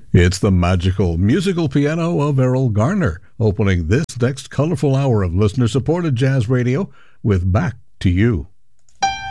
It's the magical musical piano of Errol Garner, opening this next colorful hour of listener-supported jazz radio with Back to You.